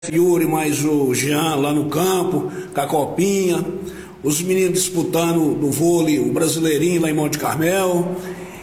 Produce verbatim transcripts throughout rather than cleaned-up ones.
Yuri mais o Jean lá no campo, com a copinha, os meninos disputando no vôlei, o Brasileirinho lá em Monte Carmel,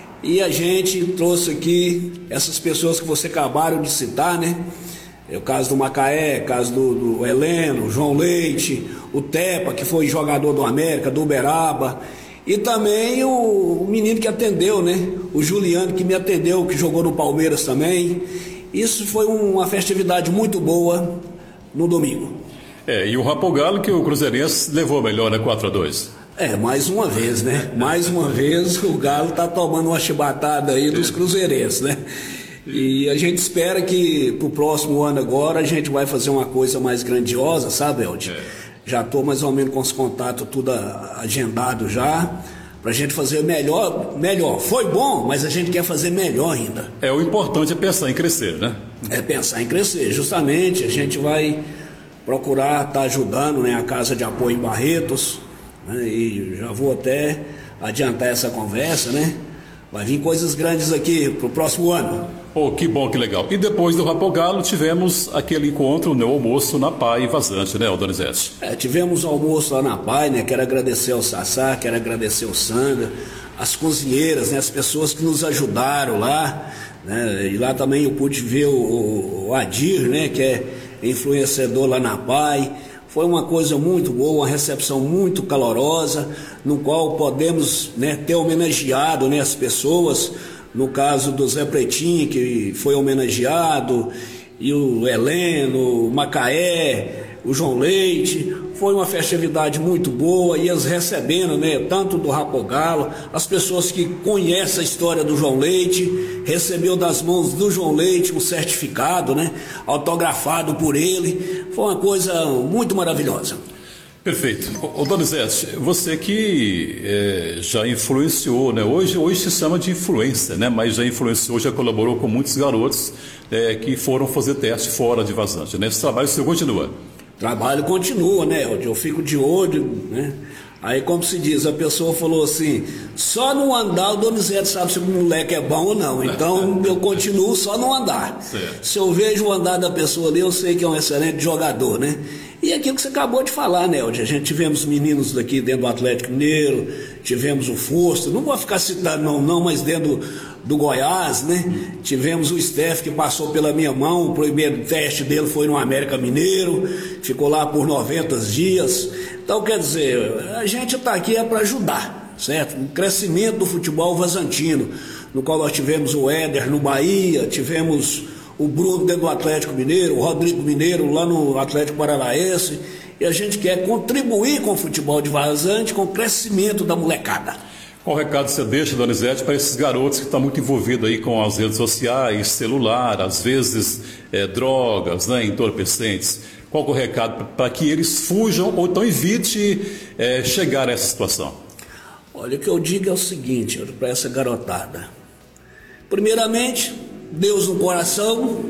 e a gente trouxe aqui essas pessoas que você acabaram de citar, né? É o caso do Macaé, o caso do, do Heleno, o João Leite, o Tepa, que foi jogador do América, do Uberaba, e também o, o menino que atendeu, né? O Juliano, que me atendeu, que jogou no Palmeiras também. Isso foi uma festividade muito boa no domingo. É, e o Rapogalo, que o Cruzeirense levou melhor, né? quatro a dois. É, mais uma vez, né? Mais uma vez o Galo tá tomando uma chibatada aí dos cruzeirenses, né? E a gente espera que pro próximo ano agora a gente vai fazer uma coisa mais grandiosa, sabe, Elde? É. Já tô mais ou menos com os contatos tudo agendado já, pra gente fazer melhor, melhor. Foi bom, mas a gente quer fazer melhor ainda. É, o importante é pensar em crescer, né? É pensar em crescer, justamente. A gente vai procurar estar tá ajudando, né, a Casa de Apoio em Barretos, né, e já vou até adiantar essa conversa, né? Vai vir coisas grandes aqui pro próximo ano. Oh, que bom, que legal. E depois do Rapogalo tivemos aquele encontro, no almoço na Pai Vazante, né, Donizete? É, tivemos almoço lá na Pai, né? Quero agradecer ao Sassá, quero agradecer ao Sandra, as cozinheiras, né? As pessoas que nos ajudaram lá, né? E lá também eu pude ver o, o Adir, né? Que é influenciador lá na Pai. Foi uma coisa muito boa, uma recepção muito calorosa, no qual podemos, né, ter homenageado, né, as pessoas, no caso do Zé Pretinho, que foi homenageado, e o Heleno, o Macaé, o João Leite. Foi uma festividade muito boa, e eles recebendo, né, tanto do Rapogalo, as pessoas que conhecem a história do João Leite, recebeu das mãos do João Leite um certificado, né, autografado por ele. Foi uma coisa muito maravilhosa. Perfeito. Ô, Donizete, você que é, já influenciou, né? Hoje, hoje se chama de influência, né? Mas já influenciou, já colaborou com muitos garotos é, que foram fazer teste fora de Vazante, né? Esse trabalho seu continua. O trabalho continua, né? Eu fico de olho, né? Aí, como se diz, a pessoa falou assim, só no andar o Donizete sabe se o moleque é bom ou não. Então, eu continuo só no andar. Certo. Se eu vejo o andar da pessoa ali, eu sei que é um excelente jogador, né? E aquilo que você acabou de falar, né, Eldia? A gente tivemos meninos daqui dentro do Atlético Mineiro, tivemos o Força, não vou ficar citando não, não, mas dentro do, do Goiás, né? Tivemos o Steph, que passou pela minha mão, o primeiro teste dele foi no América Mineiro, ficou lá por noventa dias. Então, quer dizer, a gente está aqui é para ajudar, certo? No crescimento do futebol vazantino, no qual nós tivemos o Éder no Bahia, tivemos o Bruno dentro do Atlético Mineiro, o Rodrigo Mineiro lá no Atlético Paranaense, e a gente quer contribuir com o futebol de Vazante, com o crescimento da molecada. Qual recado você deixa, Donizete, para esses garotos que estão muito envolvidos aí com as redes sociais, celular, às vezes é, drogas, né, entorpecentes? Qual é o recado para que eles fujam ou então evite é, chegar a essa situação? Olha, o que eu digo é o seguinte para essa garotada. Primeiramente, Deus no coração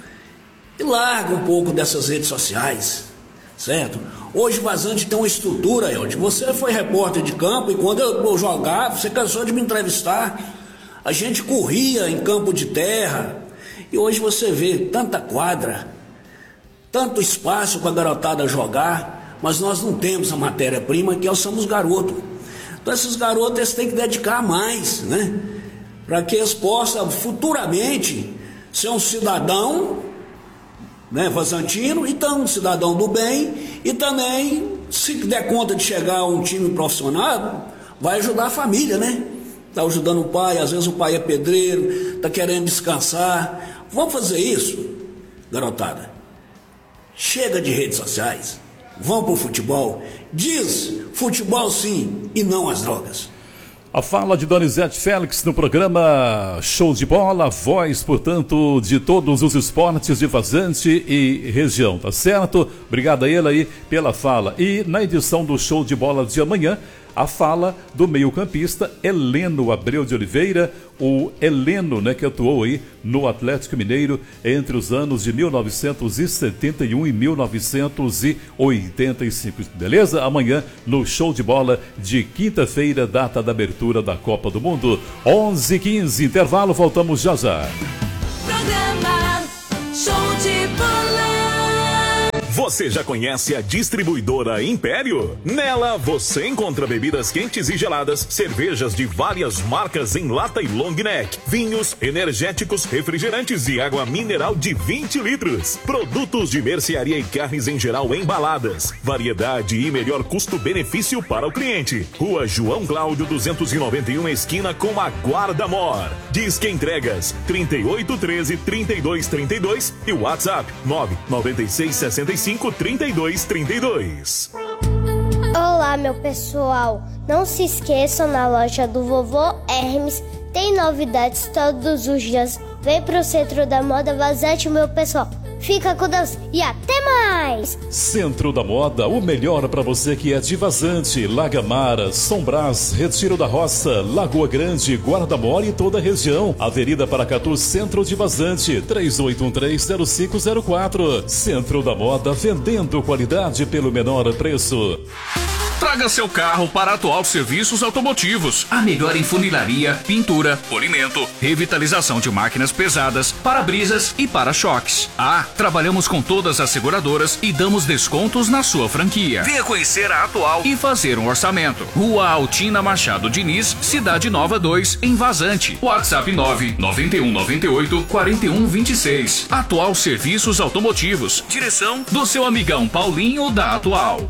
e larga um pouco dessas redes sociais, certo? Hoje Vazante tem uma estrutura, Elton. Você foi repórter de campo e quando eu jogava, você cansou de me entrevistar. A gente corria em campo de terra e hoje você vê tanta quadra, tanto espaço para a garotada jogar, mas nós não temos a matéria-prima que somos garotos. Então esses garotos eles têm que dedicar mais, né? Para que eles possam futuramente ser um cidadão, né, vazantino, então um cidadão do bem, e também, se der conta de chegar a um time profissional, vai ajudar a família, né? Está ajudando o pai, às vezes o pai é pedreiro, está querendo descansar. Vamos fazer isso, garotada. Chega de redes sociais, vamos para o futebol. Diz futebol sim e não as drogas. A fala de Donizete Félix no programa Show de Bola, voz, portanto, de todos os esportes de Vazante e região, tá certo? Obrigado a ele aí pela fala. E na edição do Show de Bola de amanhã, a fala do meio-campista Heleno Abreu de Oliveira, o Heleno, né, que atuou aí no Atlético Mineiro entre os anos de mil novecentos e setenta e um e mil novecentos e oitenta e cinco. Beleza? Amanhã no Show de Bola de quinta-feira, data da abertura da Copa do Mundo, onze e quinze, intervalo, voltamos já já. Programa Show de Bola. Você já conhece a distribuidora Império? Nela você encontra bebidas quentes e geladas, cervejas de várias marcas em lata e long neck, vinhos, energéticos, refrigerantes e água mineral de vinte litros. Produtos de mercearia e carnes em geral embaladas. Variedade e melhor custo-benefício para o cliente. Rua João Cláudio duzentos e noventa e um, esquina com a Guarda Mor. Disque entregas trinta e oito treze, trinta e dois trinta e dois e o WhatsApp nove nove seis sessenta e cinco, trinta e dois trinta e dois. Olá, meu pessoal. Não se esqueçam, na loja do Vovô Hermes tem novidades todos os dias. Vem pro Centro da Moda Vazante, meu pessoal. Fica com Deus e até mais! Centro da Moda, o melhor para você que é de Vazante, Lagamara, São Brás, Retiro da Roça, Lagoa Grande, Guarda-Mor e toda a região. Avenida Paracatu, Centro de Vazante, três oito um três, zero cinco zero quatro. Centro da Moda, vendendo qualidade pelo menor preço. Traga seu carro para Atual Serviços Automotivos. A melhor em funilaria, pintura, polimento, revitalização de máquinas pesadas, para-brisas e para-choques. Ah, trabalhamos com todas as seguradoras e damos descontos na sua franquia. Venha conhecer a Atual e fazer um orçamento. Rua Altina Machado Diniz, Cidade Nova dois, em Vazante. WhatsApp nove nove um nove oito, quatro um dois seis. Atual Serviços Automotivos. Direção do seu amigão Paulinho da Atual.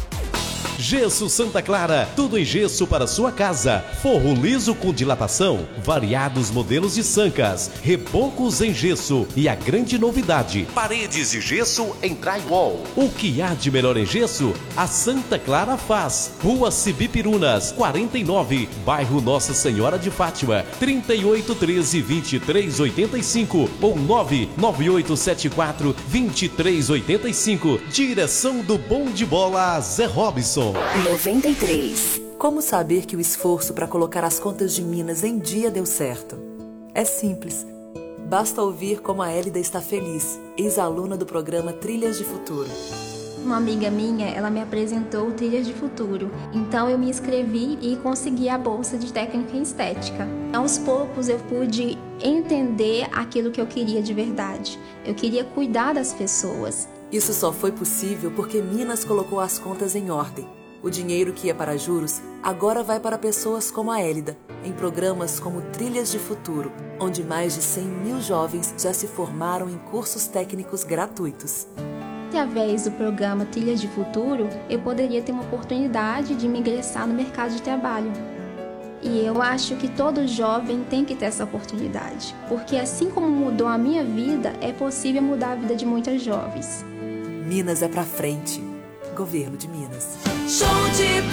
Gesso Santa Clara, tudo em gesso para sua casa. Forro liso com dilatação, variados modelos de sancas, rebocos em gesso e a grande novidade, paredes de gesso em drywall. O que há de melhor em gesso, a Santa Clara faz. Rua Cibipirunas, quarenta e nove, bairro Nossa Senhora de Fátima, trinta e oito treze, vinte e três oitenta e cinco ou nove nove oito sete quatro, vinte e três oitenta e cinco. Direção do Bom de Bola, Zé Robson. noventa e três. Como saber que o esforço para colocar as contas de Minas em dia deu certo? É simples. Basta ouvir como a Hélida está feliz, ex-aluna do programa Trilhas de Futuro. Uma amiga minha, ela me apresentou o Trilhas de Futuro. Então eu me inscrevi e consegui a bolsa de técnica em estética. Aos poucos eu pude entender aquilo que eu queria de verdade. Eu queria cuidar das pessoas. Isso só foi possível porque Minas colocou as contas em ordem. O dinheiro que ia para juros agora vai para pessoas como a Hélida, em programas como Trilhas de Futuro, onde mais de cem mil jovens já se formaram em cursos técnicos gratuitos. Através do programa Trilhas de Futuro, eu poderia ter uma oportunidade de me ingressar no mercado de trabalho. E eu acho que todo jovem tem que ter essa oportunidade, porque assim como mudou a minha vida, é possível mudar a vida de muitas jovens. Minas é pra frente. Governo de Minas. Show de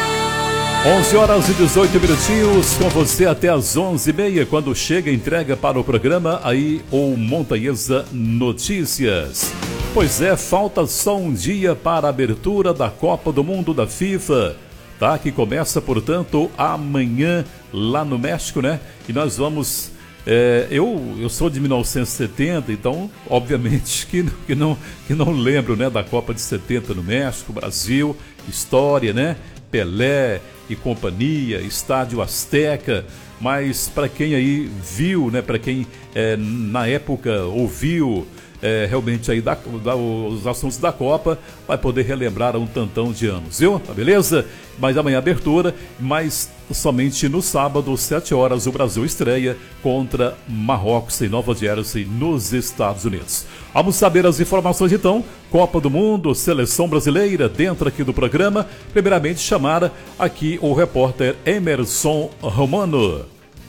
bola! onze horas e dezoito minutinhos, com você até as onze e meia, quando chega a entrega para o programa aí o Montanhesa Notícias. Pois é, falta só um dia para a abertura da Copa do Mundo da FIFA, tá? Que começa, portanto, amanhã lá no México, né? E nós vamos... É, eu, eu sou de mil novecentos e setenta, então, obviamente, que, que, não, que não lembro, né, da Copa de setenta no México, Brasil, história, né? Pelé e companhia, Estádio Azteca, mas para quem aí viu, né, para quem é, na época ouviu é, realmente aí da, da, os assuntos da Copa, vai poder relembrar um tantão de anos, viu? Tá beleza? Mas amanhã abertura, mas somente no sábado, sete horas, o Brasil estreia contra Marrocos em Nova Jersey, nos Estados Unidos. Vamos saber as informações então. Copa do Mundo, Seleção Brasileira, dentro aqui do programa. Primeiramente, chamar aqui o repórter Emerson Romano.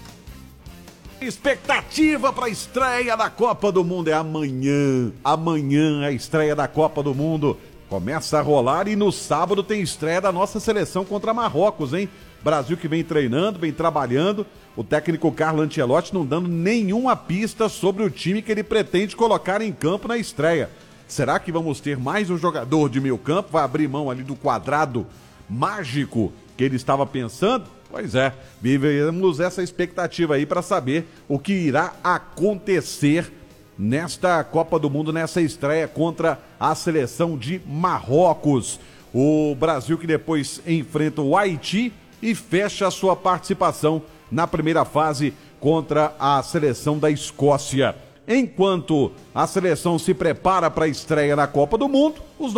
Expectativa para a estreia da Copa do Mundo é amanhã. Amanhã a estreia da Copa do Mundo começa a rolar e no sábado tem estreia da nossa seleção contra Marrocos, hein? Brasil que vem treinando, vem trabalhando. O técnico Carlo Ancelotti não dando nenhuma pista sobre o time que ele pretende colocar em campo na estreia. Será que vamos ter mais um jogador de meio campo? Vai abrir mão ali do quadrado mágico que ele estava pensando? Pois é, vivemos essa expectativa aí para saber o que irá acontecer nesta Copa do Mundo, nessa estreia contra a seleção de Marrocos. O Brasil que depois enfrenta o Haiti e fecha a sua participação na primeira fase contra a seleção da Escócia. Enquanto a seleção se prepara para a estreia na Copa do Mundo, os